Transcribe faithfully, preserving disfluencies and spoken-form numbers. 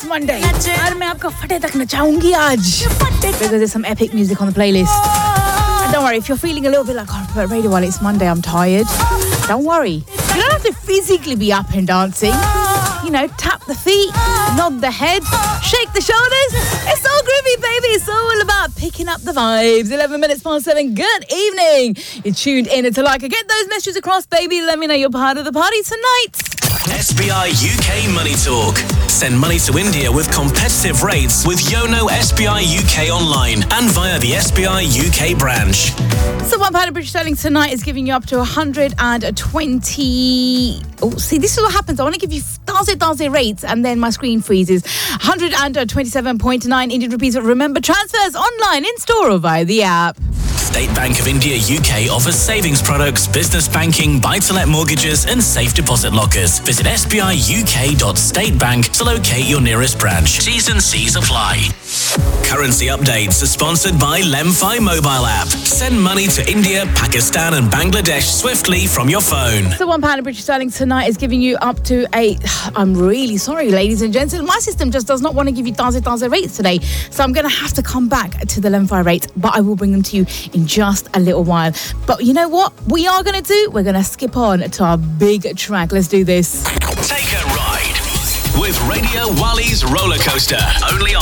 it's Monday. और मैं आपको फटे तक नचाऊंगी आज. Because there's some epic music on the playlist. And don't worry, if you're feeling a little bit like, oh, but radio while it's Monday, I'm tired. Don't worry. You don't have to physically be up and dancing. You know, tap the feet, nod the head, shake the shoulders. It's all groovy, baby. It's all about picking up the vibes. eleven minutes past seven. Good evening. You're tuned in to Like. Get those messages across, baby. Let me know you're part of the party tonight. S B I U K Money Talk. Send money to India with competitive rates with Yono S B I U K online and via the S B I U K branch. So one pound of British sterling tonight is giving you up to one hundred twenty... Oh, see, this is what happens. I want to give you Thursday, Thursday rates and then my screen freezes. one hundred twenty-seven point nine Indian rupees. Remember, transfers online, in store or via the app. State Bank of India U K offers savings products, business banking, buy-to-let mortgages and safe deposit lockers. Visit s b i u k dot state bank to locate your nearest branch. T's and C's apply. Currency updates are sponsored by Lemfi mobile app. Send money to India, Pakistan and Bangladesh swiftly from your phone. So one pound of British sterling tonight is giving you up to a... I'm really sorry, ladies and gents. My system just does not want to give you Thursday, Thursday rates today. So I'm going to have to come back to the Lemfi rates, but I will bring them to you in just a little while. But you know what we are going to do? We're going to skip on to our big track. Let's do this. Take a ride with Radio Wali's Roller Coaster. Only on